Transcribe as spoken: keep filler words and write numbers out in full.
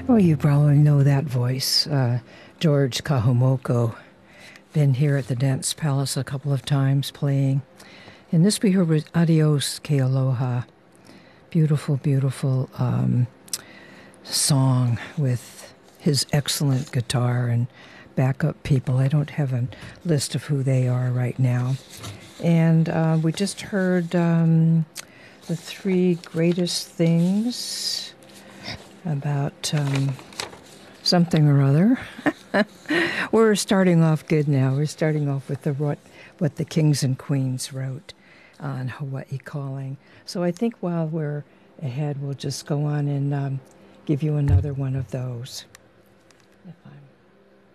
Oh, you probably know that voice, uh, George Kahumoko. Been here at the Dance Palace a couple of times playing. And this we heard was Adios Que Aloha. Beautiful, beautiful um, song with his excellent guitar and backup people. I don't have a list of who they are right now. And uh, we just heard um, the three greatest things about um, something or other. We're starting off good now. We're starting off with the what, what the kings and queens wrote on Hawaii Calling. So I think while we're ahead, we'll just go on and um, give you another one of those. If I'm